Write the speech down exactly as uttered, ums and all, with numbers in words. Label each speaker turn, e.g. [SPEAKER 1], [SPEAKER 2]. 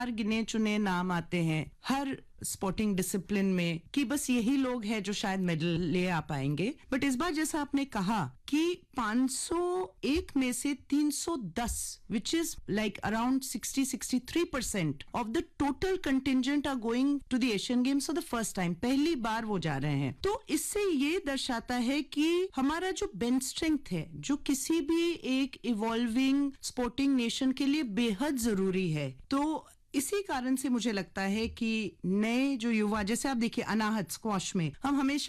[SPEAKER 1] गिने चुने नाम आते हैं हर स्पोर्टिंग डिसिप्लिन में कि बस यही लोग हैं जो शायद मेडल ले आ पाएंगे, बट इस बार जैसा आपने कहा कि पाँच सौ एक में से तीन सौ दस which is like around sixty to sixty-three percent of the total contingent are going to the Asian Games for the first time. पहली बार वो जा रहे हैं, तो इससे ये दर्शाता है कि हमारा जो बेंच स्ट्रेंथ है, जो किसी भी एक इवॉल्विंग स्पोर्टिंग नेशन के लिए बेहद जरूरी है, तो इसी कारण से मुझे लगता है कि नए जो युवा, जैसे आप देखिए अनाहत स्क्वॉश में हम हमेशा